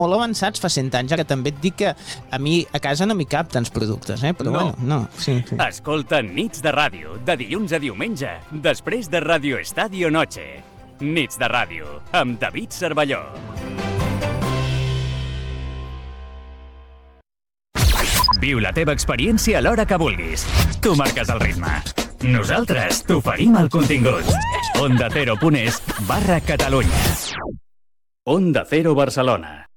molt avançats fa 100 anys, que també et dic que a mi a casa no m'hi cap tants productes, però bueno, no. Sí. Escolta Nits de Ràdio, de dilluns a diumenge, després de Radio Estadio Noche. Nits de Ràdio, amb David Cervelló. Viu la teva experiència a l'hora que vulguis. Tu marques el ritme. Nosaltres t'oferim el contingut. OndaCero.es/Catalunya. Onda Cero Barcelona.